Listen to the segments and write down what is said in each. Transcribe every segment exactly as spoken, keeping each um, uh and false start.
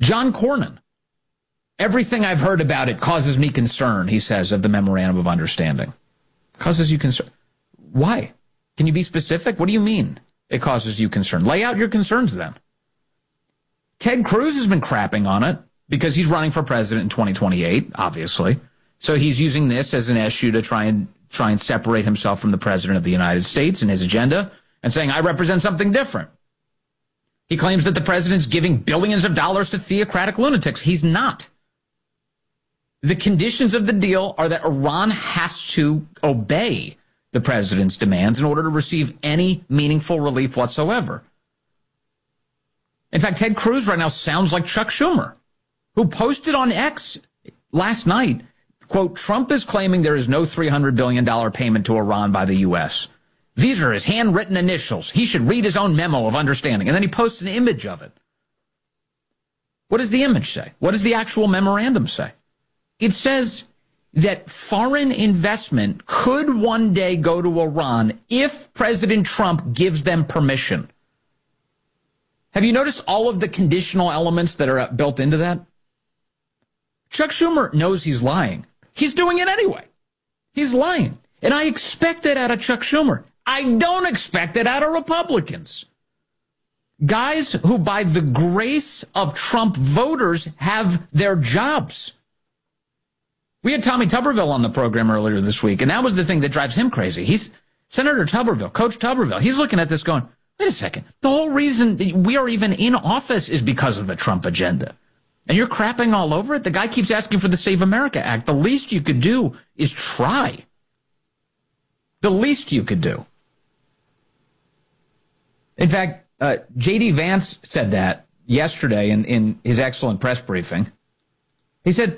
John Cornyn. Everything I've heard about it causes me concern, he says, of the Memorandum of Understanding. Causes you concern. Why? Can you be specific? What do you mean it causes you concern? Lay out your concerns then. Ted Cruz has been crapping on it because he's running for president in twenty twenty-eight, obviously. So he's using this as an issue to try and try and separate himself from the president of the United States and his agenda and saying, I represent something different. He claims that the president's giving billions of dollars to theocratic lunatics. He's not. The conditions of the deal are that Iran has to obey the president's demands in order to receive any meaningful relief whatsoever. In fact, Ted Cruz right now sounds like Chuck Schumer, who posted on X last night, quote, Trump is claiming there is no three hundred billion dollars payment to Iran by the U S. These are his handwritten initials. He should read his own memo of understanding. And then he posts an image of it. What does the image say? What does the actual memorandum say? It says that foreign investment could one day go to Iran if President Trump gives them permission. Have you noticed all of the conditional elements that are built into that? Chuck Schumer knows he's lying. He's doing it anyway. He's lying. And I expect it out of Chuck Schumer. I don't expect it out of Republicans. Guys who, by the grace of Trump voters, have their jobs. We had Tommy Tuberville on the program earlier this week, and that was the thing that drives him crazy. He's Senator Tuberville, Coach Tuberville. He's looking at this going, wait a second. The whole reason we are even in office is because of the Trump agenda. And you're crapping all over it? The guy keeps asking for the Save America Act. The least you could do is try. The least you could do. In fact, uh, J D. Vance said that yesterday in, in his excellent press briefing. He said,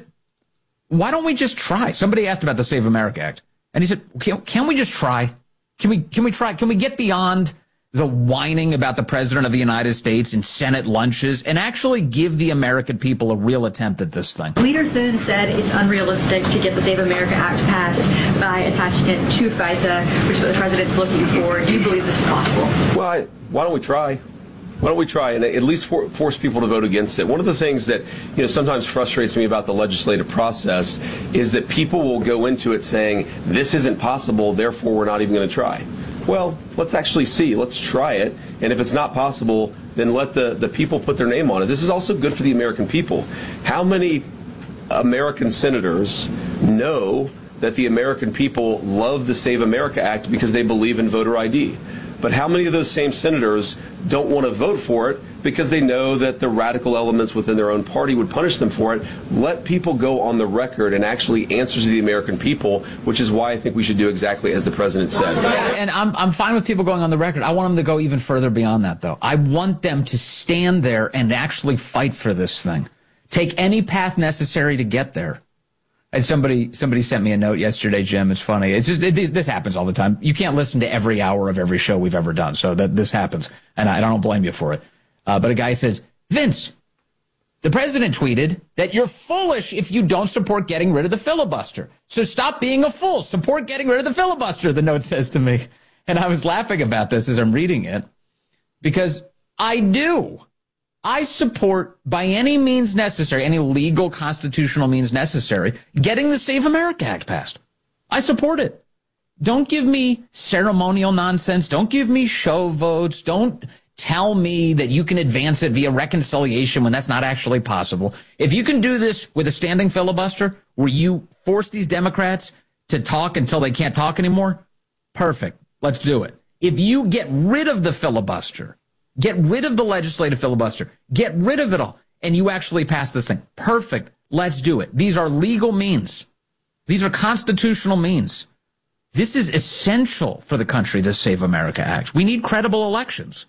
why don't we just try? Somebody asked about the Save America Act. And he said, can, can we just try? Can we, can we try? Can we get beyond the whining about the president of the United States in Senate lunches and actually give the American people a real attempt at this thing? Leader Thune said it's unrealistic to get the Save America Act passed by attaching it to FISA, which is what the president's looking for. Do you believe this is possible? Well, I, why don't we try? Why don't we try and at least for, force people to vote against it? One of the things that you know sometimes frustrates me about the legislative process is that people will go into it saying, this isn't possible, therefore we're not even going to try. Well, let's actually see. Let's try it. And if it's not possible, then let the, the people put their name on it. This is also good for the American people. How many American senators know that the American people love the Save America Act because they believe in voter I D? But how many of those same senators don't want to vote for it because they know that the radical elements within their own party would punish them for it? Let people go on the record and actually answer to the American people, which is why I think we should do exactly as the president said. Yeah, and I'm, I'm fine with people going on the record. I want them to go even further beyond that, though. I want them to stand there and actually fight for this thing. Take any path necessary to get there. And somebody somebody sent me a note yesterday, Jim. It's funny. It's just it, this happens all the time. You can't listen to every hour of every show we've ever done, so that this happens, and I, I don't blame you for it. Uh, but a guy says, Vince, the president tweeted that you're foolish if you don't support getting rid of the filibuster. So stop being a fool. Support getting rid of the filibuster, the note says to me. And I was laughing about this as I'm reading it because I do. I support, by any means necessary, any legal constitutional means necessary, getting the Save America Act passed. I support it. Don't give me ceremonial nonsense. Don't give me show votes. Don't tell me that you can advance it via reconciliation when that's not actually possible. If you can do this with a standing filibuster where you force these Democrats to talk until they can't talk anymore, perfect. Let's do it. If you get rid of the filibuster, get rid of the legislative filibuster, get rid of it all, and you actually pass this thing, perfect. Let's do it. These are legal means. These are constitutional means. This is essential for the country, this Save America Act. We need credible elections.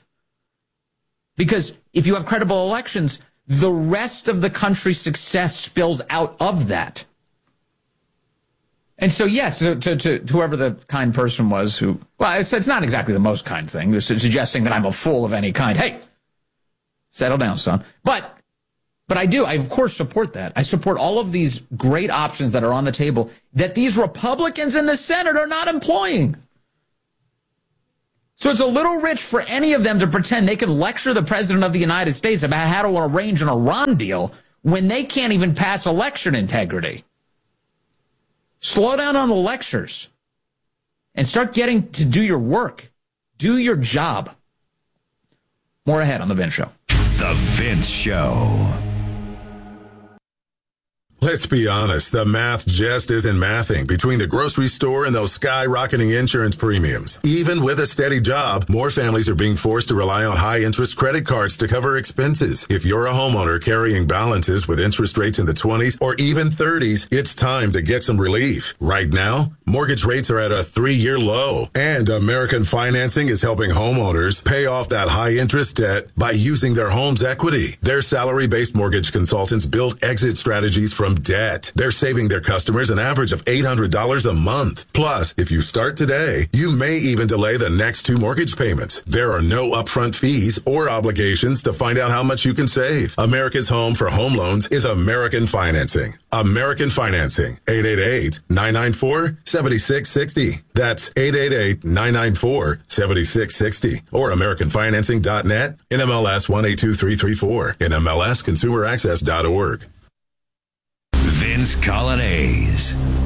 Because if you have credible elections, the rest of the country's success spills out of that. And so, yes, to, to, to whoever the kind person was who, well, it's, it's not exactly the most kind thing, it's suggesting that I'm a fool of any kind. Hey, settle down, son. But, but I do, I of course support that. I support all of these great options that are on the table that these Republicans in the Senate are not employing. So it's a little rich for any of them to pretend they can lecture the president of the United States about how to arrange an Iran deal when they can't even pass election integrity. Slow down on the lectures and start getting to do your work. Do your job. More ahead on The Vince Show. The Vince Show. Let's be honest, the math just isn't mathing between the grocery store and those skyrocketing insurance premiums. Even with a steady job, more families are being forced to rely on high-interest credit cards to cover expenses. If you're a homeowner carrying balances with interest rates in the twenties or even thirties, it's time to get some relief. Right now, mortgage rates are at a three-year low, and American Financing is helping homeowners pay off that high-interest debt by using their home's equity. Their salary-based mortgage consultants build exit strategies from debt. They're saving their customers an average of eight hundred dollars a month. Plus, if you start today, you may even delay the next two mortgage payments. There are no upfront fees or obligations to find out how much you can save. America's home for home loans is American Financing. American Financing. eight eight eight, nine nine four, seven six six zero. That's eight eight eight, nine nine four, seven six six zero. Or American Financing dot net, N M L S one eight two three three four, N M L S consumer access dot org. Vince Coglianese.